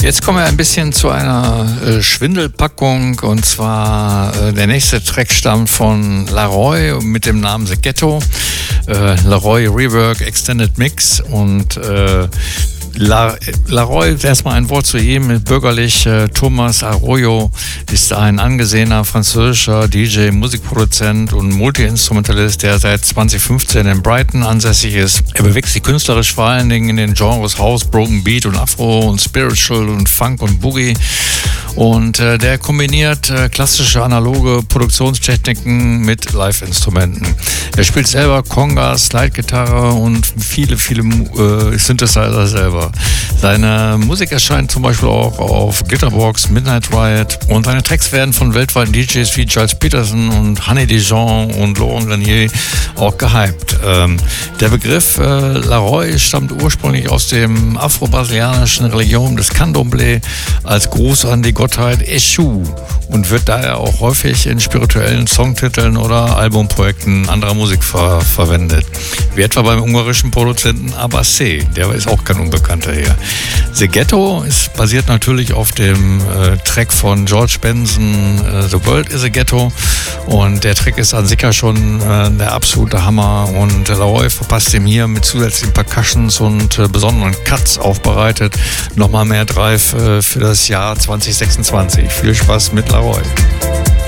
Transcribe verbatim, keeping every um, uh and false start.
Jetzt kommen wir ein bisschen zu einer äh, Schwindelpackung, und zwar äh, der nächste Track stammt von Laroy mit dem Namen The Ghetto. Äh, Laroy Rework Extended Mix, und äh, La, Laroy, erstmal ein Wort zu ihm, bürgerlich. Äh, Thomas Arroyo ist ein angesehener französischer D J, Musikproduzent und Multi-Instrumentalist, der seit zwanzig fünfzehn in Brighton ansässig ist. Er bewegt sich künstlerisch vor allen Dingen in den Genres House, Broken Beat und Afro und Spiritual und Funk und Boogie. Und äh, der kombiniert äh, klassische analoge Produktionstechniken mit Live-Instrumenten. Er spielt selber Congas, Slide-Gitarre und viele, viele äh, Synthesizer selber. Seine Musik erscheint zum Beispiel auch auf Glitterbox, Midnight Riot, und seine Tracks werden von weltweiten D Js wie Giles Peterson und Honey Dijon und Laurent Garnier auch gehypt. Ähm, der Begriff äh, Laroy stammt ursprünglich aus dem afro-brasilianischen Religion des Candomblé als Gruß an die Gottheit Eshu und wird daher auch häufig in spirituellen Songtiteln oder Albumprojekten anderer Musik ver verwendet. Wie etwa beim ungarischen Produzenten Abassé, der ist auch kein Unbekannter hier. The Ghetto ist basiert natürlich auf dem äh, Track von George Benson, äh, The World is a Ghetto, und der Track ist an sich ja schon äh, der absolute Hammer, und Laroy verpasst ihm hier mit zusätzlichen Percussions und äh, besonderen Cuts aufbereitet nochmal mehr Drive äh, für das Jahr zwanzig sechsundzwanzig. Viel Spaß mit Laroy.